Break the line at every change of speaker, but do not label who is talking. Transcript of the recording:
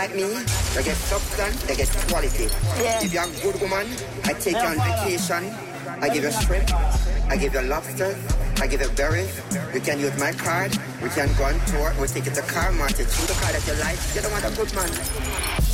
Like me, they get substance, they get quality.
Yeah.
If you're a good woman, I take you on vacation. I give you shrimp, I give you lobster, I give you berries. You can use my card, we can go on tour, we'll take you to car market, choose the car that you like. You don't want a good man.